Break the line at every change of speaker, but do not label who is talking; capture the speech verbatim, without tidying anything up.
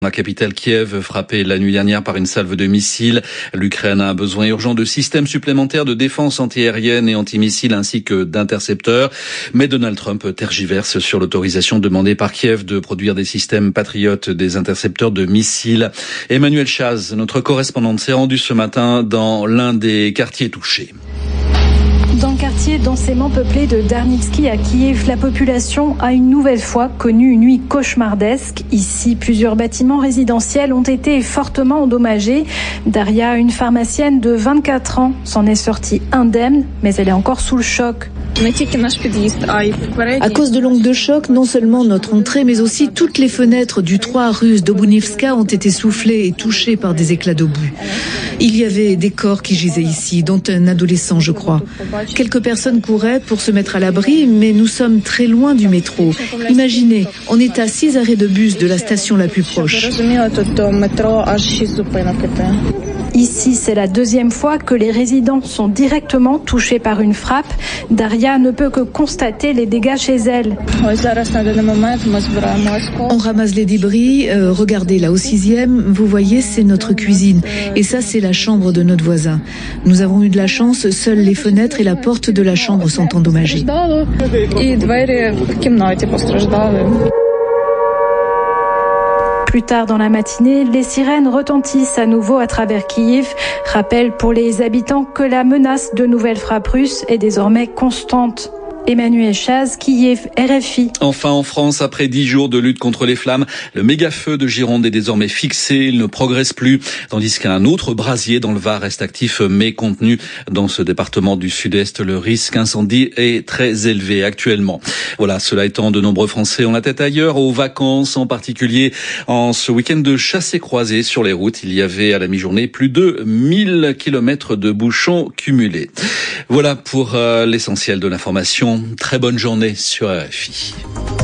La capitale Kiev, frappée la nuit dernière par une salve de missiles. L'Ukraine a un besoin urgent de systèmes supplémentaires de défense antiaérienne et antimissiles ainsi que d'intercepteurs. Mais Donald Trump tergiverse sur l'autorisation demandée par Kiev de produire des systèmes patriotes, des intercepteurs de missiles. Emmanuel Chaz, notre correspondante, s'est rendue ce matin dans l'un des quartiers touchés.
Dans le quartier densément peuplé de Darnitsky à Kiev, la population a une nouvelle fois connu une nuit cauchemardesque. Ici, plusieurs bâtiments résidentiels ont été fortement endommagés. Daria, une pharmacienne de vingt-quatre ans, s'en est sortie indemne, mais elle est encore sous le choc.
À cause de l'onde de choc, non seulement notre entrée, mais aussi toutes les fenêtres du trois rue d'Obunivska ont été soufflées et touchées par des éclats d'obus. Il y avait des corps qui gisaient ici, dont un adolescent, je crois. Quelques personnes couraient pour se mettre à l'abri, mais nous sommes très loin du métro. Imaginez, on est à six arrêts de bus de la station la plus proche.
Ici, c'est la deuxième fois que les résidents sont directement touchés par une frappe. Daria ne peut que constater les dégâts chez elle.
On ramasse les débris. Euh, regardez, là au sixième, vous voyez, c'est notre cuisine. Et ça, c'est la chambre de notre voisin. Nous avons eu de la chance, seules les fenêtres et la porte de la chambre sont endommagées.
Plus tard dans la matinée, les sirènes retentissent à nouveau à travers Kiev. Rappel pour les habitants que la menace de nouvelles frappes russes est désormais constante. Emmanuel Chaz, Kiev, R F I.
Enfin, en France, après dix jours de lutte contre les flammes, le méga-feu de Gironde est désormais fixé. Il ne progresse plus, tandis qu'un autre brasier dans le Var reste actif mais contenu. Dans ce département du Sud-Est, le risque incendie est très élevé actuellement. Voilà, cela étant, de nombreux Français ont la tête ailleurs, aux vacances, en particulier en ce week-end de chassé croisé sur les routes. Il y avait à la mi-journée plus de mille kilomètres de bouchons cumulés. Voilà pour euh, l'essentiel de l'information. Très bonne journée sur R F I.